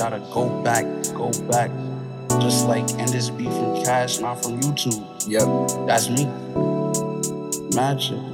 gotta go back. Just like end this beat from Cash, not from YouTube. Yep. That's me. Mad shit.